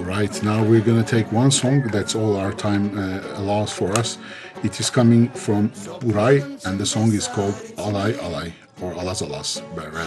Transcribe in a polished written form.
Right, now we're gonna take one song. That's all our time allows for us. It is coming from Uray, and the song is called Alay Alay or Alas Alas,